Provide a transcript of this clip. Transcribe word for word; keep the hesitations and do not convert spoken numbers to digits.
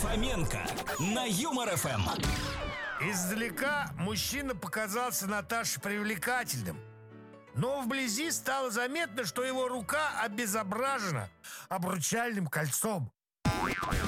Фоменко на Юмор ФМ. Издалека мужчина показался Наташе привлекательным, но вблизи стало заметно, что его рука обезображена обручальным кольцом.